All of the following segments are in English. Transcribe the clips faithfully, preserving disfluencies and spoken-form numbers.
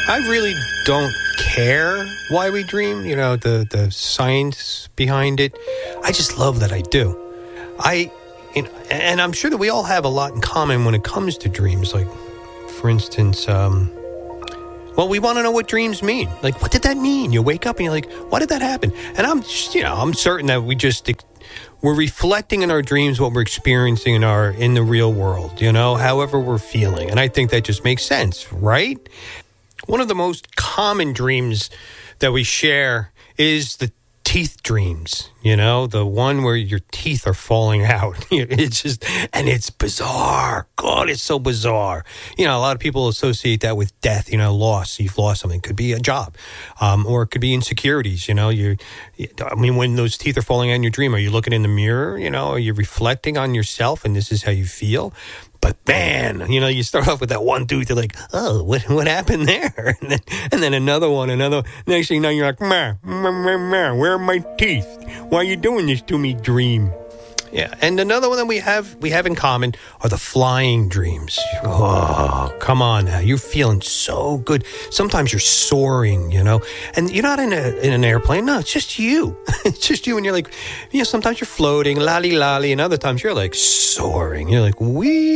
I really don't care why we dream, you know, the, the science behind it. I just love that I do. I, you know, and I'm sure that we all have a lot in common when it comes to dreams. Like, for instance, um, well, we want to know what dreams mean. Like, what did that mean? You wake up and you're like, why did that happen? And I'm, you know, I'm certain that we just, we're reflecting in our dreams what we're experiencing in our, in the real world, you know, however we're feeling. And I think that just makes sense, right? One of the most common dreams that we share is the teeth dreams, you know, the one where your teeth are falling out. It's just, and it's bizarre. God, it's so bizarre. You know, a lot of people associate that with death, you know, loss. You've lost something. It could be a job, um, or it could be insecurities, you know. You, I mean, when those teeth are falling out in your dream, are you looking in the mirror, you know, are you reflecting on yourself and this is how you feel? But man, you know, you start off with that one tooth. You're like, oh, what what happened there? And then, and then another one, another. Next thing you know, you're like, ma, ma, ma, ma, where are my teeth? Why are you doing this to me, dream? Yeah, and another one that we have we have in common are the flying dreams. Oh, come on now, you're feeling so good. Sometimes you're soaring, you know, and you're not in a in an airplane. No, it's just you. It's just you, and you're like, you know, sometimes you're floating, lolly lolly, and other times you're like soaring. You're like,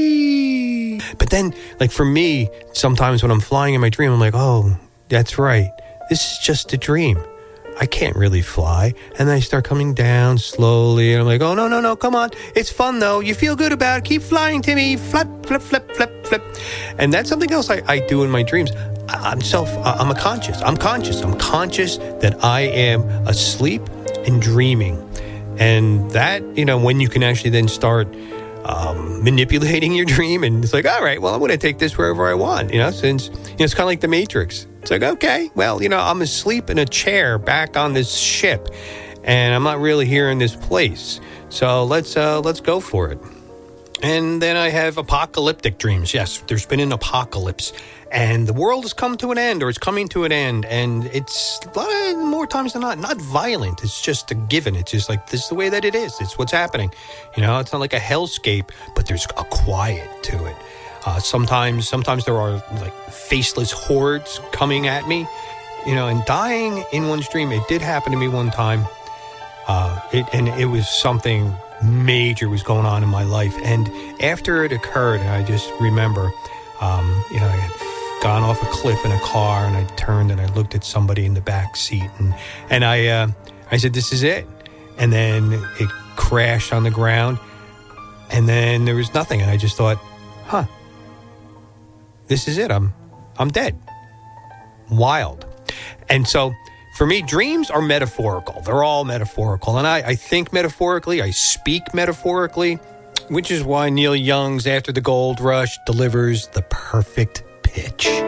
wee. But then, like for me, sometimes when I'm flying in my dream, I'm like, oh, that's right. This is just a dream. I can't really fly. And then I start coming down slowly. And I'm like, oh, no, no, no, come on. It's fun, though. You feel good about it. Keep flying, Timmy. Flip, flip, flip, flip, flip. And that's something else I, I do in my dreams. I'm self, I'm a conscious. I'm conscious. I'm conscious that I am asleep and dreaming. And that, you know, when you can actually then start um, manipulating your dream. And it's like, all right, well, I'm going to take this wherever I want, you know, since, you know, it's kind of like the Matrix. It's like, okay, well, you know, I'm asleep in a chair back on this ship, and I'm not really here in this place. So let's uh, let's go for it. And then I have apocalyptic dreams. Yes, there's been an apocalypse, and the world has come to an end, or it's coming to an end, and it's a lot of, more times than not, not violent. It's just a given. It's just like, this is the way that it is. It's what's happening. You know, it's not like a hellscape, but there's a quiet to it. Uh, sometimes, sometimes there are like faceless hordes coming at me, you know, and dying in one's dream. It did happen to me one time. Uh, it, and it was something major was going on in my life. And after it occurred, I just remember, um, you know, I had gone off a cliff in a car, and I turned and I looked at somebody in the back seat, and and I uh, I said, "This is it." And then it crashed on the ground, and then there was nothing, and I just thought, "Huh. This is it. I'm I'm dead." Wild. And so for me, dreams are metaphorical. They're all metaphorical. And I, I think metaphorically. I speak metaphorically, which is why Neil Young's After the Gold Rush delivers the perfect pitch.